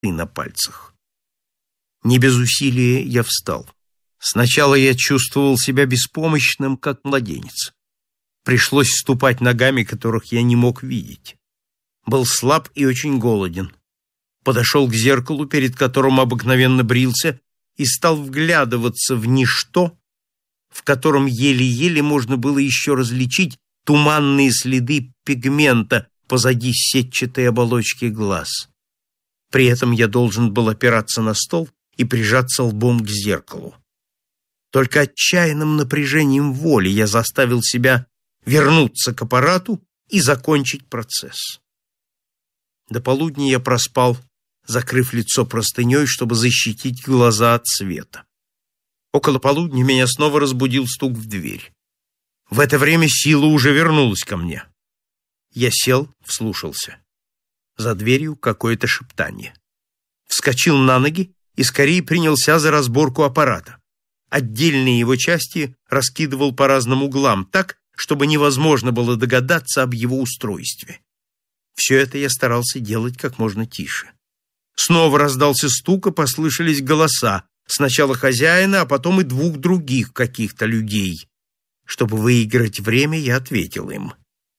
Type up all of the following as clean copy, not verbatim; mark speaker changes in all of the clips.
Speaker 1: на пальцах. Не без усилия я встал. Сначала я чувствовал себя беспомощным, как младенец. Пришлось ступать ногами, которых я не мог видеть. Был слаб и очень голоден. Подошел к зеркалу, перед которым обыкновенно брился, и стал вглядываться в ничто, в котором еле-еле можно было еще различить туманные следы пигмента позади сетчатой оболочки глаз. При этом я должен был опираться на стол и прижаться лбом к зеркалу. Только отчаянным напряжением воли я заставил себя вернуться к аппарату и закончить процесс. До полудня я проспал, закрыв лицо простыней, чтобы защитить глаза от света. Около полудня меня снова разбудил стук в дверь. В это время сила уже вернулась ко мне. Я сел, вслушался. За дверью какое-то шептание. Вскочил на ноги и скорее принялся за разборку аппарата. Отдельные его части раскидывал по разным углам так, чтобы невозможно было догадаться об его устройстве. Все это я старался делать как можно тише. Снова раздался стук, и послышались голоса. Сначала хозяина, а потом и двух других каких-то людей. Чтобы выиграть время, я ответил им.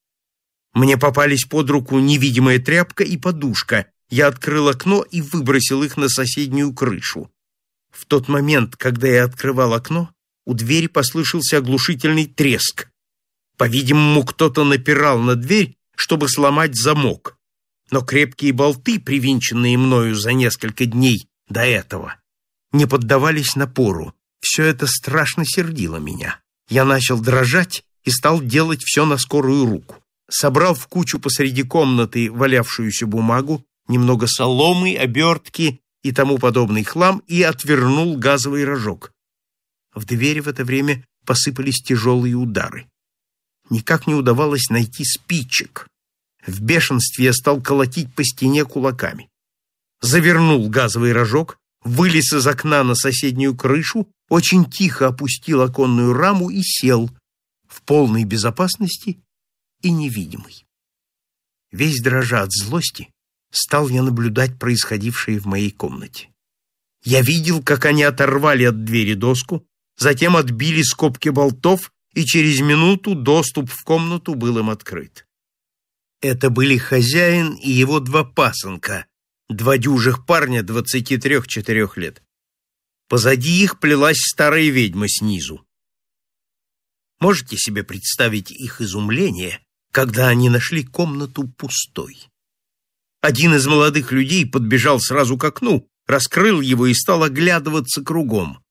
Speaker 1: Мне попались под руку невидимая тряпка и подушка. Я открыл окно и выбросил их на соседнюю крышу. В тот момент, когда я открывал окно, у двери послышался оглушительный треск. По-видимому, кто-то напирал на дверь, чтобы сломать замок. Но крепкие болты, привинченные мною за несколько дней до этого, не поддавались напору. Все это страшно сердило меня. Я начал дрожать и стал делать все на скорую руку. Собрал в кучу посреди комнаты валявшуюся бумагу, немного соломы, обертки и тому подобный хлам и отвернул газовый рожок. В двери в это время посыпались тяжелые удары. Никак не удавалось найти спичек. В бешенстве я стал колотить по стене кулаками. Завернул газовый рожок, вылез из окна на соседнюю крышу, очень тихо опустил оконную раму и сел в полной безопасности и невидимый. Весь дрожа от злости, стал я наблюдать происходившее в моей комнате. Я видел, как они оторвали от двери доску, затем отбили скобки болтов, и через минуту доступ в комнату был им открыт. Это были хозяин и его два пасынка, два дюжих парня 23-4 лет. Позади их плелась старая ведьма снизу. Можете себе представить их изумление, когда они нашли комнату пустой? Один из молодых людей подбежал сразу к окну, раскрыл его и стал оглядываться кругом.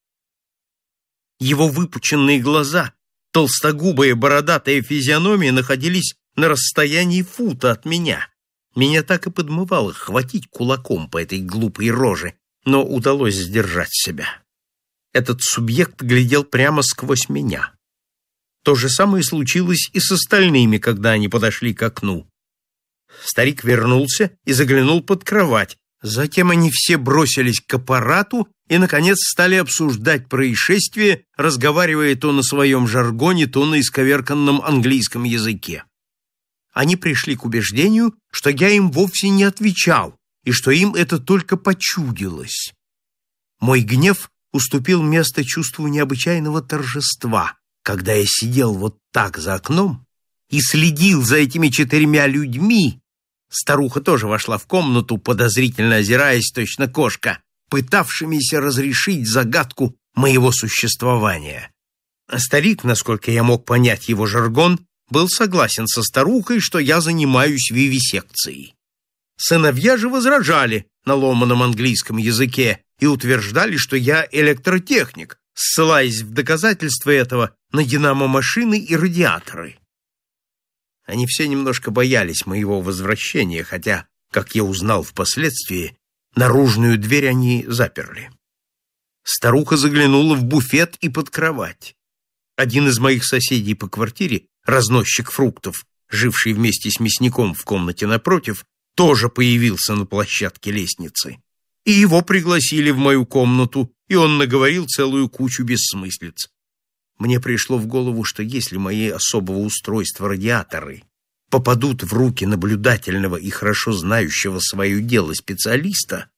Speaker 1: Его выпученные глаза, толстогубая бородатая физиономия находились на расстоянии фута от меня. Меня так и подмывало хватить кулаком по этой глупой роже, но удалось сдержать себя. Этот субъект глядел прямо сквозь меня. То же самое случилось и с остальными, когда они подошли к окну. Старик вернулся и заглянул под кровать. Затем они все бросились к аппарату и, наконец, стали обсуждать происшествие, разговаривая то на своем жаргоне, то на исковерканном английском языке. Они пришли к убеждению, что я им вовсе не отвечал, и что им это только почудилось. Мой гнев уступил место чувству необычайного торжества, когда я сидел вот так за окном и следил за этими 4 людьми. Старуха тоже вошла в комнату, подозрительно озираясь, точно кошка, пытавшимися разрешить загадку моего существования. А старик, насколько я мог понять его жаргон, был согласен со старухой, что я занимаюсь вивисекцией. Сыновья же возражали на ломаном английском языке и утверждали, что я электротехник, ссылаясь в доказательство этого на динамо-машины и радиаторы. Они все немножко боялись моего возвращения, хотя, как я узнал впоследствии, наружную дверь они заперли. Старуха заглянула в буфет и под кровать. Один из моих соседей по квартире, разносчик фруктов, живший вместе с мясником в комнате напротив, тоже появился на площадке лестницы. И его пригласили в мою комнату, и он наговорил целую кучу бессмыслиц. Мне пришло в голову, что если мои особого устройства радиаторы попадут в руки наблюдательного и хорошо знающего свое дело специалиста,